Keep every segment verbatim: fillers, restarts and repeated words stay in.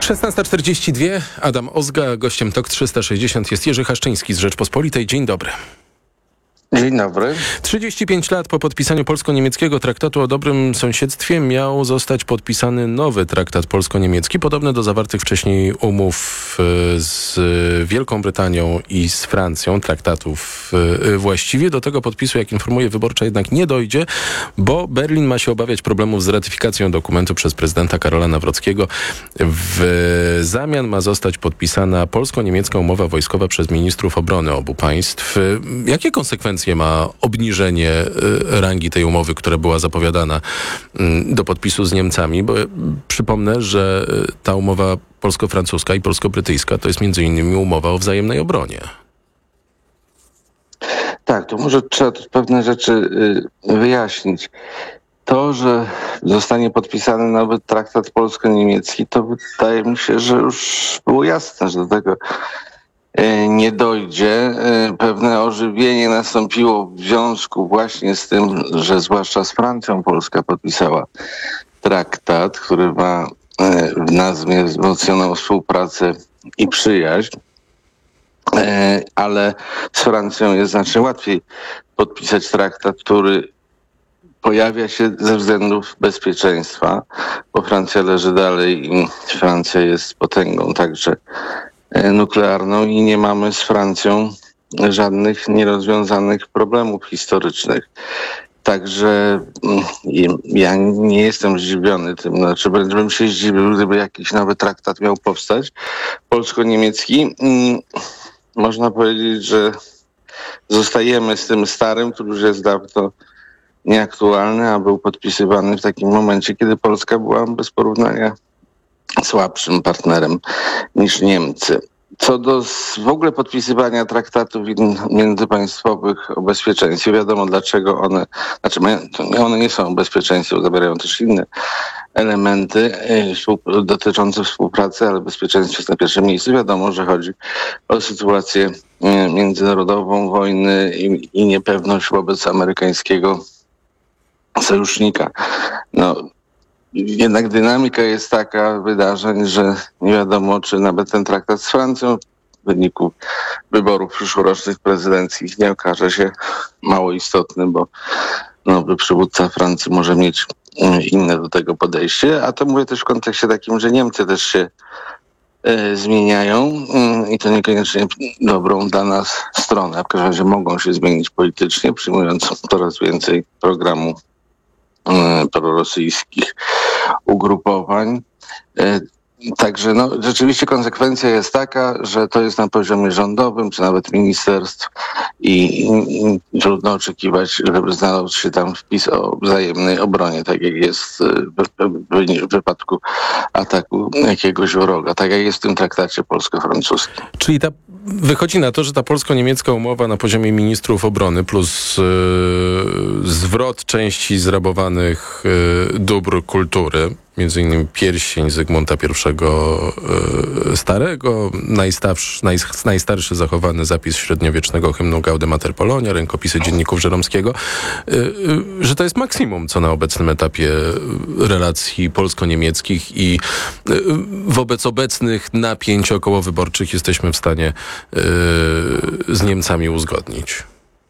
szesnasta czterdzieści dwa, Adam Ozga, gościem Tok trzysta sześćdziesiąt jest Jerzy Haszczyński z Rzeczpospolitej. Dzień dobry. Dzień dobry. trzydzieści pięć lat po podpisaniu polsko-niemieckiego traktatu o dobrym sąsiedztwie miał zostać podpisany nowy traktat polsko-niemiecki, podobny do zawartych wcześniej umów z Wielką Brytanią i z Francją, traktatów właściwie. Do tego podpisu, jak informuje Wyborcza, jednak nie dojdzie, bo Berlin ma się obawiać problemów z ratyfikacją dokumentu przez prezydenta Karola Nawrockiego. W zamian ma zostać podpisana polsko-niemiecka umowa wojskowa przez ministrów obrony obu państw. Jakie konsekwencje ma obniżenie rangi tej umowy, która była zapowiadana do podpisu z Niemcami? Bo przypomnę, że ta umowa polsko-francuska i polsko-brytyjska to jest między innymi umowa o wzajemnej obronie. Tak, to może trzeba tu pewne rzeczy wyjaśnić. To, że zostanie podpisany nowy traktat polsko-niemiecki, to wydaje mi się, że już było jasne, że do tego nie dojdzie. Pewne ożywienie nastąpiło w związku właśnie z tym, że zwłaszcza z Francją Polska podpisała traktat, który ma w nazwie wzmocnioną współpracę i przyjaźń, ale z Francją jest znacznie łatwiej podpisać traktat, który pojawia się ze względów bezpieczeństwa, bo Francja leży dalej i Francja jest potęgą także nuklearną i nie mamy z Francją żadnych nierozwiązanych problemów historycznych. Także ja nie jestem zdziwiony tym, znaczy bym się zdziwił, gdyby jakiś nowy traktat miał powstać polsko-niemiecki. Można powiedzieć, że zostajemy z tym starym, który już jest dawno nieaktualny, a był podpisywany w takim momencie, kiedy Polska była bez porównania słabszym partnerem niż Niemcy. Co do w ogóle podpisywania traktatów międzypaństwowych o bezpieczeństwie, wiadomo dlaczego one, znaczy one nie są o bezpieczeństwie, zawierają też inne elementy dotyczące współpracy, ale bezpieczeństwo jest na pierwszym miejscu. Wiadomo, że chodzi o sytuację międzynarodową, wojny i, i niepewność wobec amerykańskiego sojusznika. No, jednak dynamika jest taka wydarzeń, że nie wiadomo, czy nawet ten traktat z Francją w wyniku wyborów przyszłorocznych prezydenckich nie okaże się mało istotny, bo nowy przywódca Francji może mieć inne do tego podejście. A to mówię też w kontekście takim, że Niemcy też się e, zmieniają i to niekoniecznie dobrą dla nas stronę. A w każdym razie mogą się zmienić politycznie, przyjmując coraz więcej programu prorosyjskich ugrupowań. Także no, rzeczywiście konsekwencja jest taka, że to jest na poziomie rządowym, czy nawet ministerstw i, i, i trudno oczekiwać, żeby znalazł się tam wpis o wzajemnej obronie, tak jak jest w, w, w wypadku ataku jakiegoś wroga, tak jak jest w tym traktacie polsko-francuskim. Czyli ta, wychodzi na to, że ta polsko-niemiecka umowa na poziomie ministrów obrony plus yy, zwrot części zrabowanych yy, dóbr kultury, między innymi pierścień Zygmunta pierwszego yy, Starego, najstarszy, naj, najstarszy zachowany zapis średniowiecznego hymnu Gaude Mater Polonia, rękopisy dzienników Żeromskiego, yy, yy, że to jest maksimum, co na obecnym etapie relacji polsko-niemieckich i yy, wobec obecnych napięć okołowyborczych jesteśmy w stanie yy, z Niemcami uzgodnić.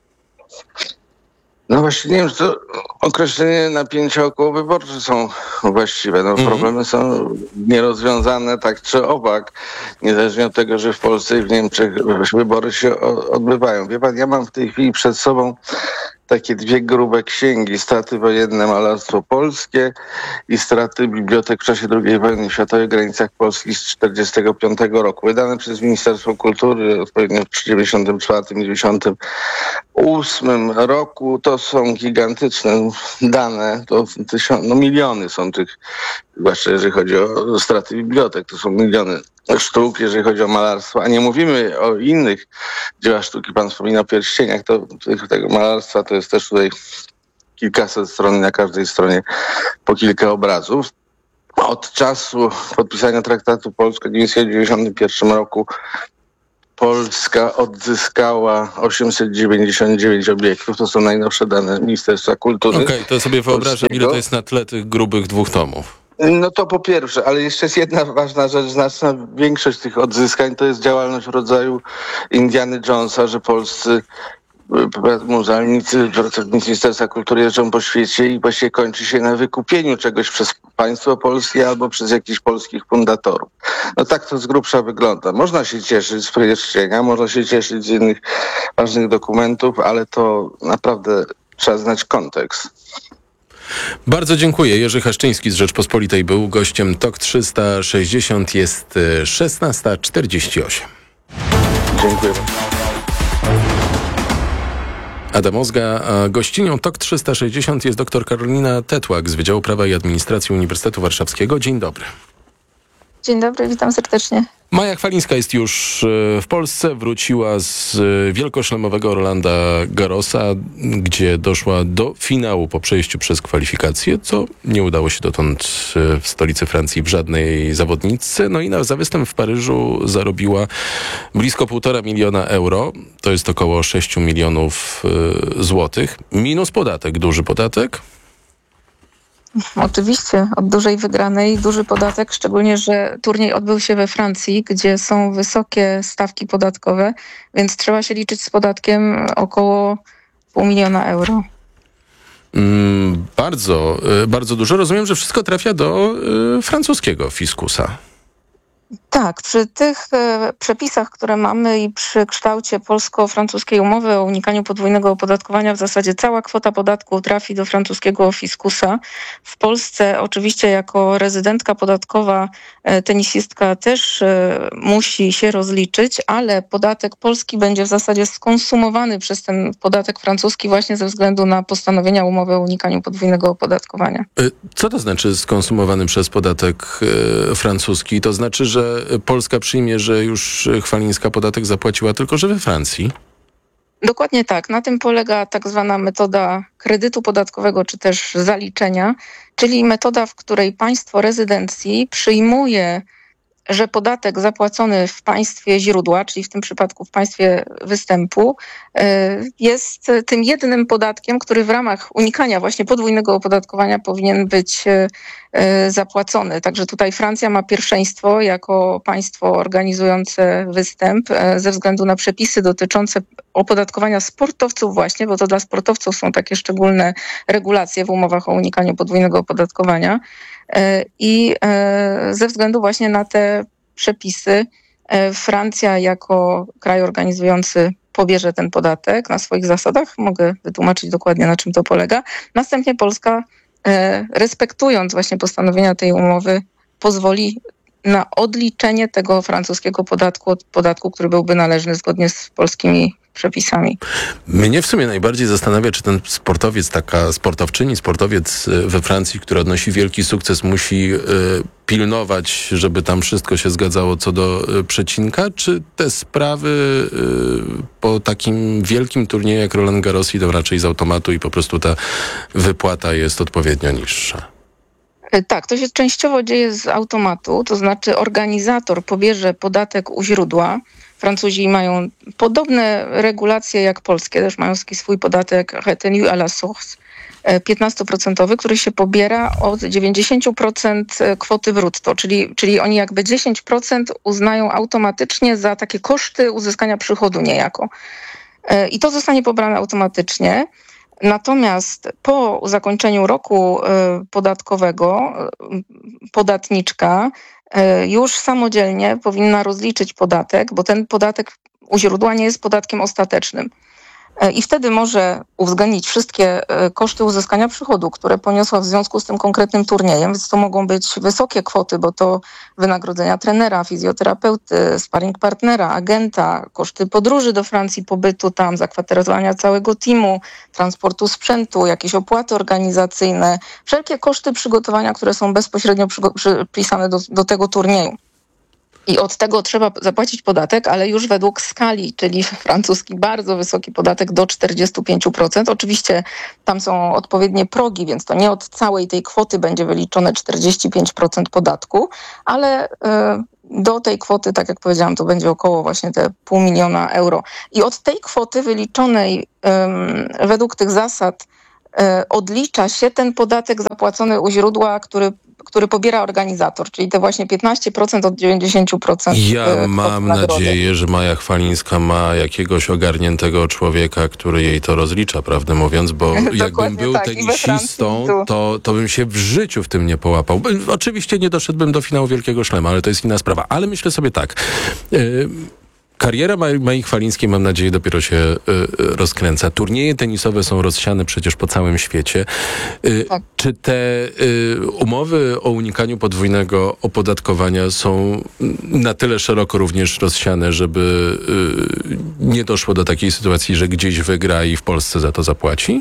No właśnie nie wiem, czy to określenie napięcia okołowyborcze są właściwe. No, mm-hmm. Problemy są nierozwiązane tak czy owak, niezależnie od tego, że w Polsce i w Niemczech wybory się odbywają. Wie pan, ja mam w tej chwili przed sobą takie dwie grube księgi, straty wojenne, malarstwo polskie i straty bibliotek w czasie drugiej wojny światowej w granicach Polski z tysiąc dziewięćset czterdziestego piątego roku. Wydane przez Ministerstwo Kultury odpowiednio w tysiąc dziewięćset dziewięćdziesiątym czwartym i dziewięćdziesiątym ósmym roku. To są gigantyczne dane, to tysiąc, no miliony są tych, zwłaszcza jeżeli chodzi o straty bibliotek, to są miliony sztuk, jeżeli chodzi o malarstwo, a nie mówimy o innych dziełach sztuki. Pan wspomina o pierścieniach, to tego malarstwa to jest też tutaj kilkaset stron, na każdej stronie po kilka obrazów. Od czasu podpisania traktatu polsko-niemieckiego w dziewięćdziesiątym pierwszym roku Polska odzyskała osiemset dziewięćdziesiąt dziewięć obiektów. To są najnowsze dane Ministerstwa Kultury. Okej, okay, to sobie wyobrażam, ile to jest na tle tych grubych dwóch tomów. No to po pierwsze, ale jeszcze jest jedna ważna rzecz. Znaczna większość tych odzyskań to jest działalność w rodzaju Indiana Jonesa, że polscy muzealnicy, pracownicy Ministerstwa Kultury jeżdżą po świecie i właściwie kończy się na wykupieniu czegoś przez państwo polskie albo przez jakichś polskich fundatorów. No tak to z grubsza wygląda. Można się cieszyć z pierścienia, można się cieszyć z innych ważnych dokumentów, ale to naprawdę trzeba znać kontekst. Bardzo dziękuję. Jerzy Haszczyński z Rzeczpospolitej był gościem Tok trzysta sześćdziesiąt. Jest szesnasta czterdzieści osiem. Dziękuję. Adam Ozga, a gościnią Tok trzysta sześćdziesiąt jest dr Karolina Tetłak z Wydziału Prawa i Administracji Uniwersytetu Warszawskiego. Dzień dobry. Dzień dobry, witam serdecznie. Maja Chwalińska jest już w Polsce, wróciła z wielkoszlemowego Rolanda Garrosa, gdzie doszła do finału po przejściu przez kwalifikacje, co nie udało się dotąd w stolicy Francji w żadnej zawodniczce. No i na, za występ w Paryżu zarobiła blisko półtora miliona euro, to jest około sześć milionów złotych, minus podatek, duży podatek. Oczywiście, od dużej wygranej duży podatek, szczególnie, że turniej odbył się we Francji, gdzie są wysokie stawki podatkowe, więc trzeba się liczyć z podatkiem około pół miliona euro. Mm, bardzo, bardzo dużo. Rozumiem, że wszystko trafia do y, francuskiego fiskusa. Tak, przy tych e, przepisach, które mamy i przy kształcie polsko-francuskiej umowy o unikaniu podwójnego opodatkowania w zasadzie cała kwota podatku trafi do francuskiego fiskusa. W Polsce oczywiście jako rezydentka podatkowa e, tenisistka też e, musi się rozliczyć, ale podatek polski będzie w zasadzie skonsumowany przez ten podatek francuski właśnie ze względu na postanowienia umowy o unikaniu podwójnego opodatkowania. Co to znaczy skonsumowany przez podatek e, francuski? To znaczy, że Polska przyjmie, że już Chwalińska podatek zapłaciła, tylko że we Francji? Dokładnie tak. Na tym polega tak zwana metoda kredytu podatkowego, czy też zaliczenia, czyli metoda, w której państwo rezydencji przyjmuje, że podatek zapłacony w państwie źródła, czyli w tym przypadku w państwie występu, jest tym jednym podatkiem, który w ramach unikania właśnie podwójnego opodatkowania powinien być zapłacony. Także tutaj Francja ma pierwszeństwo jako państwo organizujące występ ze względu na przepisy dotyczące opodatkowania sportowców właśnie, bo to dla sportowców są takie szczególne regulacje w umowach o unikaniu podwójnego opodatkowania. I ze względu właśnie na te przepisy Francja jako kraj organizujący pobierze ten podatek na swoich zasadach. Mogę wytłumaczyć dokładnie, na czym to polega. Następnie Polska, respektując właśnie postanowienia tej umowy, pozwoli na odliczenie tego francuskiego podatku od podatku, który byłby należny zgodnie z polskimi przepisami. Mnie w sumie najbardziej zastanawia, czy ten sportowiec, taka sportowczyni, sportowiec we Francji, który odnosi wielki sukces, musi y, pilnować, żeby tam wszystko się zgadzało co do y, przecinka, czy te sprawy y, po takim wielkim turnieju jak Roland Garros idą raczej z automatu i po prostu ta wypłata jest odpowiednio niższa? Tak, to się częściowo dzieje z automatu, to znaczy organizator pobierze podatek u źródła. Francuzi mają podobne regulacje jak polskie, też mają swój podatek retenu à la source, piętnaście procent, który się pobiera od dziewięćdziesiąt procent kwoty brutto, czyli, czyli oni jakby dziesięć procent uznają automatycznie za takie koszty uzyskania przychodu niejako. I to zostanie pobrane automatycznie. Natomiast po zakończeniu roku podatkowego podatniczka już samodzielnie powinna rozliczyć podatek, bo ten podatek u źródła nie jest podatkiem ostatecznym. I wtedy może uwzględnić wszystkie koszty uzyskania przychodu, które poniosła w związku z tym konkretnym turniejem, więc to mogą być wysokie kwoty, bo to wynagrodzenia trenera, fizjoterapeuty, sparring partnera, agenta, koszty podróży do Francji, pobytu tam, zakwaterowania całego teamu, transportu sprzętu, jakieś opłaty organizacyjne, wszelkie koszty przygotowania, które są bezpośrednio przypisane do, do tego turnieju. I od tego trzeba zapłacić podatek, ale już według skali, czyli francuski bardzo wysoki podatek do czterdzieści pięć procent. Oczywiście tam są odpowiednie progi, więc to nie od całej tej kwoty będzie wyliczone czterdzieści pięć procent podatku, ale do tej kwoty, tak jak powiedziałam, to będzie około właśnie te pół miliona euro. I od tej kwoty wyliczonej um, według tych zasad odlicza się ten podatek zapłacony u źródła, który który pobiera organizator, czyli te właśnie piętnaście procent od dziewięćdziesiąt procent. Ja mam nadzieję, że Maja Chwalińska ma jakiegoś ogarniętego człowieka, który jej to rozlicza, prawdę mówiąc, bo jakbym był tak, tenisistą, to, to bym się w życiu w tym nie połapał. Oczywiście nie doszedłbym do finału Wielkiego Szlema, ale to jest inna sprawa. Ale myślę sobie tak... Yy, Kariera Mai Chwalińskiej, mam nadzieję, dopiero się y, rozkręca. Turnieje tenisowe są rozsiane przecież po całym świecie. Y, tak. Czy te y, umowy o unikaniu podwójnego opodatkowania są na tyle szeroko również rozsiane, żeby y, nie doszło do takiej sytuacji, że gdzieś wygra i w Polsce za to zapłaci?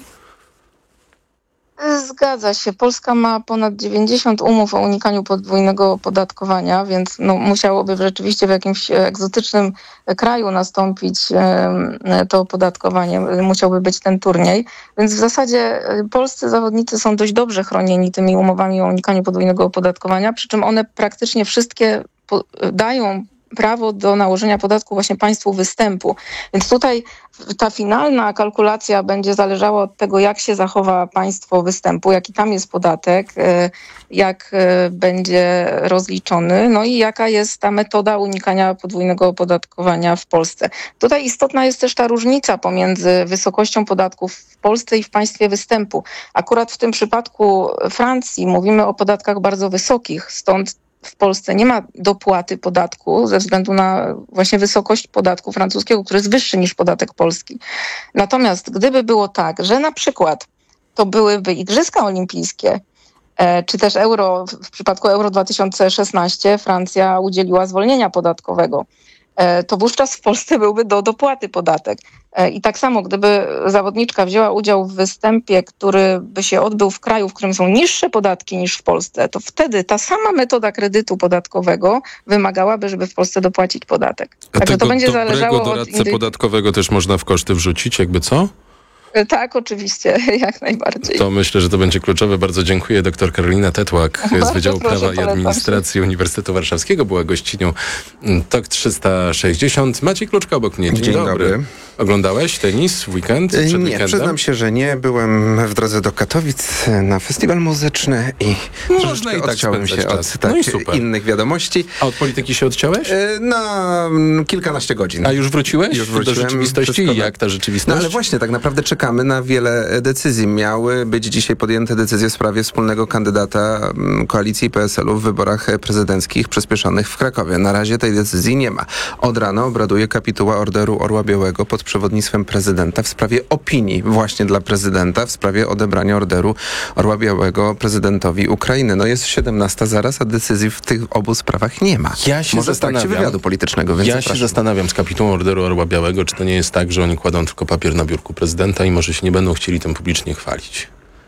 Zgadza się. Polska ma ponad dziewięćdziesiąt umów o unikaniu podwójnego opodatkowania, więc no, musiałoby rzeczywiście w jakimś egzotycznym kraju nastąpić e, to opodatkowanie. Musiałby być ten turniej. Więc w zasadzie polscy zawodnicy są dość dobrze chronieni tymi umowami o unikaniu podwójnego opodatkowania, przy czym one praktycznie wszystkie po- dają prawo do nałożenia podatku właśnie państwu występu. Więc tutaj ta finalna kalkulacja będzie zależała od tego, jak się zachowa państwo występu, jaki tam jest podatek, jak będzie rozliczony, no i jaka jest ta metoda unikania podwójnego opodatkowania w Polsce. Tutaj istotna jest też ta różnica pomiędzy wysokością podatków w Polsce i w państwie występu. Akurat w tym przypadku Francji mówimy o podatkach bardzo wysokich, stąd w Polsce nie ma dopłaty podatku ze względu na właśnie wysokość podatku francuskiego, który jest wyższy niż podatek polski. Natomiast gdyby było tak, że na przykład to byłyby Igrzyska Olimpijskie, czy też euro, w przypadku Euro dwa tysiące szesnaście Francja udzieliła zwolnienia podatkowego, to wówczas w Polsce byłby do dopłaty podatek. I tak samo, gdyby zawodniczka wzięła udział w występie, który by się odbył w kraju, w którym są niższe podatki niż w Polsce, to wtedy ta sama metoda kredytu podatkowego wymagałaby, żeby w Polsce dopłacić podatek. A Także tego to będzie dobrego zależało doradcę od indy... podatkowego też można w koszty wrzucić, jakby co? Tak, oczywiście, jak najbardziej. To myślę, że to będzie kluczowe. Bardzo dziękuję. Doktor Karolina Tetłak z Wydziału Prawa i Administracji Uniwersytetu Warszawskiego była gościnią T O K trzysta sześćdziesiąt. Maciej Kluczka obok mnie. Dzień, Dzień dobry. dobry. Oglądałeś tenis w weekend? Przed nie, weekendem? Przyznam się, że nie. Byłem w drodze do Katowic na festiwal muzyczny i można i tak odciąłem się czas. od tak, no i super. innych wiadomości. A od polityki się odciąłeś? Na kilkanaście godzin. A już wróciłeś? Już wróciłem. Do rzeczywistości? I jak ta rzeczywistość? No ale właśnie, tak naprawdę czekamy na wiele decyzji. Miały być dzisiaj podjęte decyzje w sprawie wspólnego kandydata koalicji P S L-u w wyborach prezydenckich przyspieszonych w Krakowie. Na razie tej decyzji nie ma. Od rana obraduje kapituła Orderu Orła Białego pod przewodnictwem prezydenta w sprawie opinii właśnie dla prezydenta w sprawie odebrania Orderu Orła Białego prezydentowi Ukrainy. No jest siedemnasta zaraz, a decyzji w tych obu sprawach nie ma. Ja się Może w trakcie wywiadu politycznego, więc Ja zapraszam. się zastanawiam z kapitułą Orderu Orła Białego, czy to nie jest tak, że oni kładą tylko papier na biurku prezydenta i może się nie będą chcieli tym publicznie chwalić.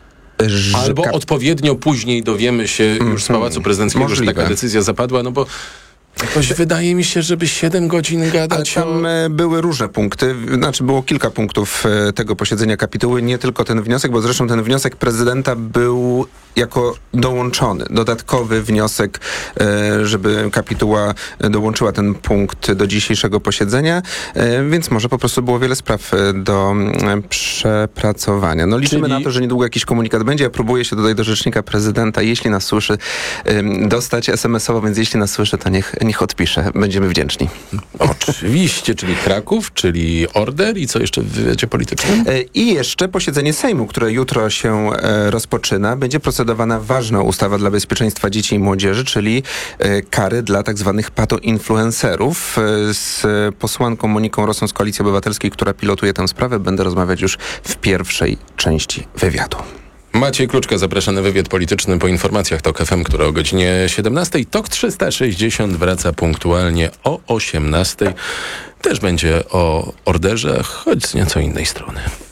Albo Kap... odpowiednio później dowiemy się mm, już z Pałacu Prezydenckiego, możliwe. Że taka decyzja zapadła, no bo jakoś wydaje mi się, żeby siedem godzin gadać. Ale tam o... były różne punkty, znaczy było kilka punktów tego posiedzenia kapituły, nie tylko ten wniosek, bo zresztą ten wniosek prezydenta był jako dołączony, dodatkowy wniosek, żeby kapituła dołączyła ten punkt do dzisiejszego posiedzenia, więc może po prostu było wiele spraw do przepracowania. No liczymy Czyli... na to, że niedługo jakiś komunikat będzie. Ja próbuję się tutaj do rzecznika prezydenta, jeśli nas słyszy, dostać es em esowo, więc jeśli nas słyszy, to niech Niech odpisze. Będziemy wdzięczni. Oczywiście, czyli Kraków, czyli Order i co jeszcze w wywiadzie politycznym? I jeszcze posiedzenie Sejmu, które jutro się rozpoczyna. Będzie procedowana ważna ustawa dla bezpieczeństwa dzieci i młodzieży, czyli kary dla tak zwanych patoinfluencerów. Z posłanką Moniką Rosą z Koalicji Obywatelskiej, która pilotuje tę sprawę, będę rozmawiać już w pierwszej części wywiadu. Maciej Kluczka, zapraszany wywiad polityczny po informacjach T O K F M, które o godzinie siedemnastej. T O K trzysta sześćdziesiąt wraca punktualnie o osiemnastej. Też będzie o orderze, choć z nieco innej strony.